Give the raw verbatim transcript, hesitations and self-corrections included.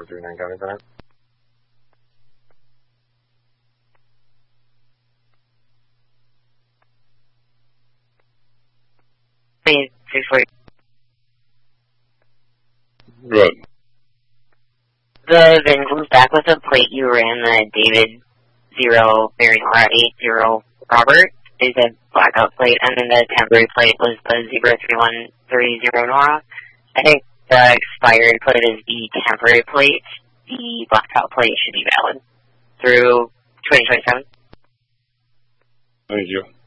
four three nine, copy that. Please, three four. Good. The VIN comes back with a plate you ran, the David zero, Barry Nora eight zero Robert, is a blackout plate, and then the temporary plate was the zero three one three zero Nora. I think the expired plate is the temporary plate. The blackout plate should be valid through twenty twenty-seven. Thank you.